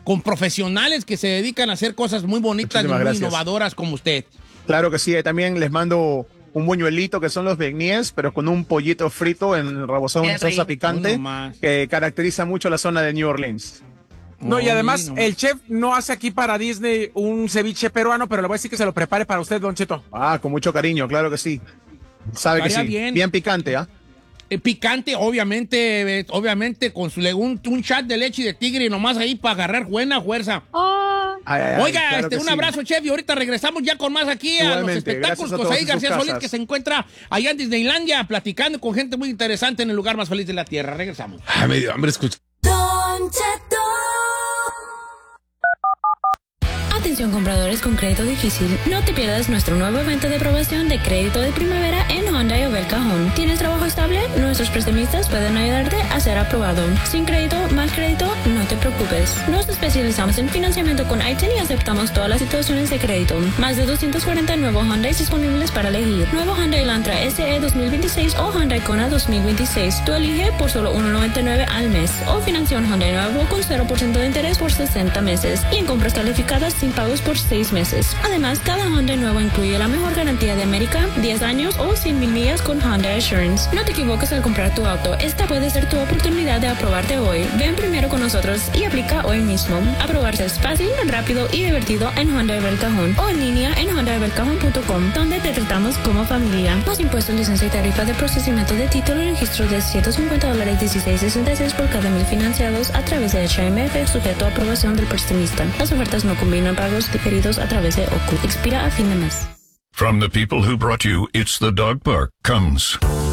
con profesionales que se dedican a hacer cosas muy bonitas y muy innovadoras como usted. Claro que sí, también les mando un buñuelito que son los beignes, pero con un pollito frito en rebozado en salsa picante que caracteriza mucho la zona de New Orleans. No, y además el chef no hace aquí para Disney un ceviche peruano, pero le voy a decir que se lo prepare para usted, Don Cheto. Con mucho cariño, claro que sí. Sabe que sí. Bien picante, ¿ah? Picante, obviamente, con un chat de leche de tigre nomás ahí para agarrar buena fuerza. Oiga, claro un abrazo, chef, y ahorita regresamos ya con más aquí a los espectáculos con Said García Solís, que se encuentra allá en Disneylandia platicando con gente muy interesante en el lugar más feliz de la tierra. Regresamos. Me dio hambre escuchar. Atención compradores con crédito difícil, no te pierdas nuestro nuevo evento de aprobación de crédito de primavera en Hyundai Obel Cajón. ¿Tienes trabajo estable? Nuestros prestamistas pueden ayudarte a ser aprobado. Sin crédito, mal crédito, no te preocupes. Nos especializamos en financiamiento con ITIN y aceptamos todas las situaciones de crédito. Más de 240 nuevos Hyundai disponibles para elegir. Nuevo Hyundai Elantra SE 2026 o Hyundai Kona 2026. Tú elige por solo $1.99 al mes. O financia un Hyundai nuevo con 0% de interés por 60 meses. Y en compras calificadas sin pagos por 6 meses. Además, cada Hyundai nuevo incluye la mejor garantía de América, 10 años o 100,000 millas con Hyundai Assurance. No te equivoques al comprar tu auto. Esta puede ser tu oportunidad de aprobarte hoy. Ven primero con nosotros y aplica hoy mismo. Aprobarse es fácil, rápido y divertido en Hyundai Obel Cajón o en línea en HyundaiObelCajón.com, donde te tratamos como familia. Más impuestos, licencia y tarifa de procesamiento de título y registro de $150, 16.66 por cada 1,000 financiados a través de HMF, sujeto a aprobación del prestamista. Las ofertas no combinan pagos diferidos a través de OCU. Expira a fin de mes. From the people who brought you It's the Dog Park comes